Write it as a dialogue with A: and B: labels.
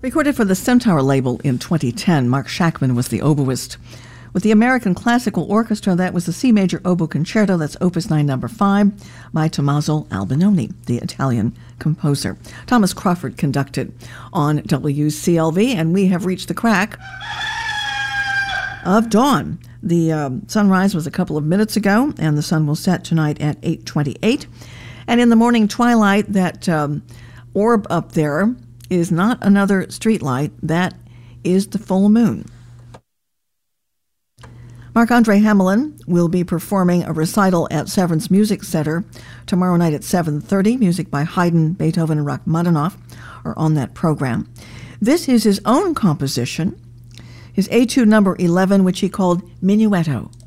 A: Recorded for the Centaur label in 2010, Mark Shackman was the oboist. With the American Classical Orchestra, that was the C Major Oboe Concerto, that's Opus 9, number 5, by Tommaso Albinoni, the Italian composer. Thomas Crawford conducted on WCLV, and we have reached the crack of dawn. The sunrise was a couple of minutes ago, and the sun will set tonight at 8:28. And in the morning twilight, that orb up there is not another streetlight. That is the full moon. Marc-Andre Hamelin will be performing a recital at Severance Music Center tomorrow night at 7:30. Music by Haydn, Beethoven, and Rachmaninoff are on that program. This is his own composition, his Etude number 11, which he called Minuetto.